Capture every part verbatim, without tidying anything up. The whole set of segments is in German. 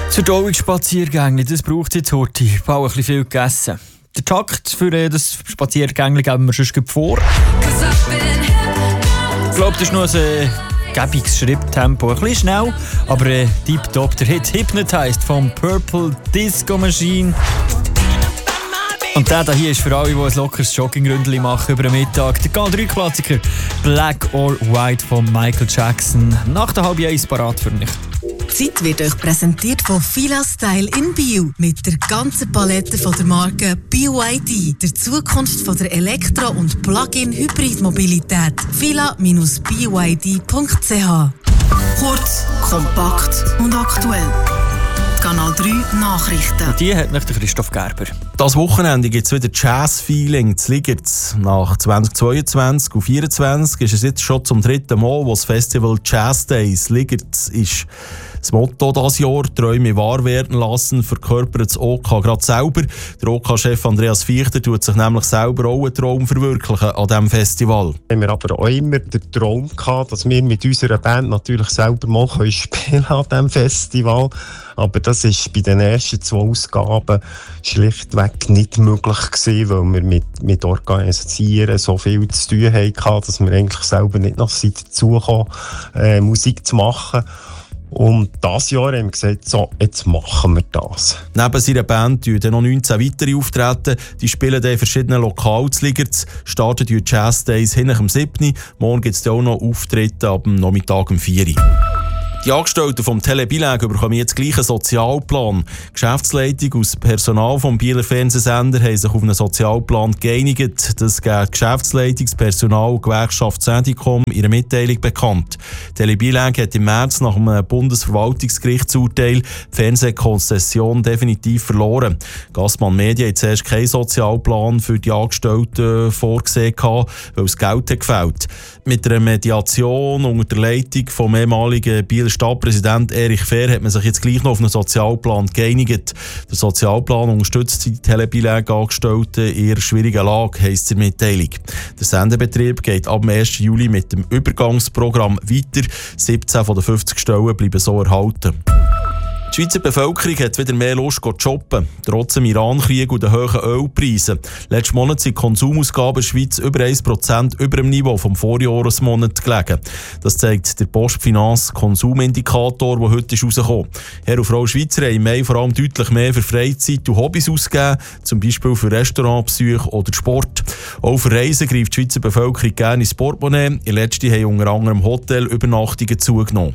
Zur Dauerspaziergänge, das braucht jetzt heute. Ich habe auch ein bisschen viel gegessen. Den Takt für äh, das Spaziergängli geben wir sonst vor. Ich glaube, das ist noch ein äh, gäbiges Schritttempo. Ein bisschen schnell, aber äh, tipptopp. Der Hit «Hypnotized» vom Purple Disco Machine. Und der hier ist für alle, die ein lockeres Joggingründchen machen über den Mittag. Der K drei Klassiker «Black or White» von Michael Jackson. Nach der halb eins parat für mich. Die Zeit wird euch präsentiert von Fila Style in Biel. Mit der ganzen Palette von der Marke B Y D. Der Zukunft von der Elektro- und Plug-in-Hybrid-Mobilität. fila dash b y d punkt c h. Kurz, kompakt und aktuell. Kanal drei Nachrichten. Und die hat nicht der Christoph Gerber. Das Wochenende gibt es wieder Jazz-Feeling zu Ligerz. Nach zwanzig zweiundzwanzig und vierundzwanzig ist es jetzt schon zum dritten Mal, wo das Festival Jazz Days Ligerz ist. Das Motto dieses Jahr, Träume wahr werden lassen, verkörpert das O K gerade selber. Der O K-Chef Andreas Fichter tut sich nämlich selber auch einen Traum verwirklichen an diesem Festival. Wir haben aber auch immer den Traum gehabt, dass wir mit unserer Band natürlich selber mal spielen an diesem Festival. Aber das war bei den ersten zwei Ausgaben schlichtweg nicht möglich gewesen, weil wir mit, mit Organisieren so viel zu tun hatten, dass wir eigentlich selber nicht noch dazu kamen, äh, Musik zu machen. Und dieses Jahr haben wir gesagt, so, jetzt machen wir das. Neben seiner Band tun noch neunzehn weitere auftreten. Die spielen in verschiedenen Lokalen zu Ligerz. Starten die Jazz Days hinten am siebten Morgen gibt es auch noch Auftritte ab dem Nachmittag um vier Uhr. Die Angestellten vom Telebilag bekommen jetzt gleich einen Sozialplan. Die Geschäftsleitung aus Personal vom Bieler Fernsehsender haben sich auf einen Sozialplan geeinigt. Das gibt die Geschäftsleitung, das Personal und Gewerkschaft Syndicom ihre Mitteilung bekannt. Telebilag hat im März nach einem Bundesverwaltungsgerichtsurteil die Fernsehkonzession definitiv verloren. Gassmann Media hat zuerst keinen Sozialplan für die Angestellten vorgesehen, weil das Geld hat gefehlt. Mit einer Mediation unter der Leitung vom ehemaligen Bieler Stadtpräsident Erich Fehr hat man sich jetzt gleich noch auf einen Sozialplan geeinigt. Der Sozialplan unterstützt die Telebilag-Angestellten in ihrer schwierigen Lage, heisst es in der Mitteilung. Der Sendebetrieb geht ab dem ersten Juli mit dem Übergangsprogramm weiter. siebzehn von den fünfzig Stellen bleiben so erhalten. Die Schweizer Bevölkerung hat wieder mehr Lust zu shoppen, trotz dem Iran-Krieg und den hohen Ölpreisen. Letzten Monat sind die Konsumausgaben in der Schweiz über ein Prozent über dem Niveau vom Vorjahresmonat gelegen. Das zeigt der Postfinanz-Konsumindikator, der heute rausgekommen ist. Herr und Frau Schweizer haben im Mai vor allem deutlich mehr für Freizeit und Hobbys ausgegeben, zum Beispiel für Restaurantbesuche oder Sport. Auch für Reisen greift die Schweizer Bevölkerung gerne ins Portemonnaie. In letzter haben unter anderem Hotelübernachtungen zugenommen.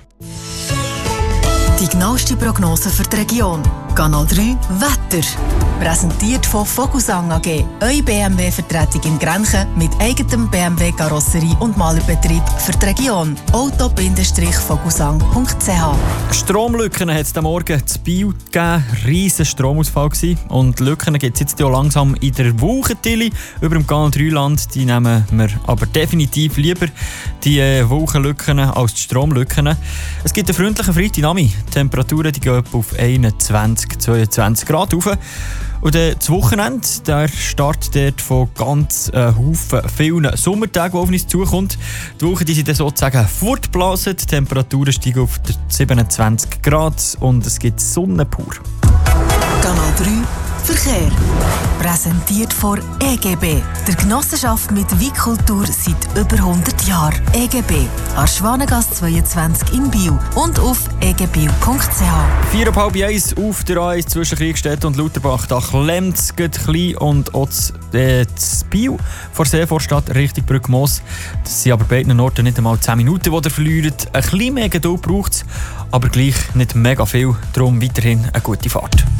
Die genaueste Prognose für die Region. Kanal drei Wetter. Präsentiert von Vogelsang A G. Eure B M W-Vertretung in Grenchen mit eigenem B M W-Karosserie- und Malerbetrieb für die Region. auto Vogelsang punkt c h. Stromlücken hat es am Morgen zu Biel gegeben. Riesen Stromausfall gewesen. Und Lücken gibt es jetzt auch langsam in der Wulchentilly über dem Kanal drei Land. Die nehmen wir aber definitiv lieber, die äh, Wulchenlücken, als die Stromlücken. Es gibt einen freundlichen Freitagnachmittag. Die Temperaturen die gehen auf einundzwanzig, zweiundzwanzig Grad rauf. Und äh, das Wochenende, der startet dort von ganz äh, Haufen vielen Sommertagen, die auf uns zukommt. Die Woche die sind dann sozusagen fortgeblasen. Die Temperaturen steigen auf siebenundzwanzig Grad und es gibt Sonne pur. Kanal drei Verkehr. Präsentiert von E G B, der Genossenschaft mit Weitkultur seit über hundert Jahren. E G B, an Schwanengasse zweiundzwanzig in Biel und auf e g biel punkt c h. Vier ab halb eins auf der A eins zwischen Kriegstedt und Lauterbach. Da klemmt es klein und auch das, äh, das Biel vor Seevorstadt Richtung Brückmoos. Das sind aber beiden Orten nicht einmal zehn Minuten, die ihr verliert. Ein bisschen mehr Geduld braucht es, aber gleich nicht mega viel. Darum weiterhin eine gute Fahrt.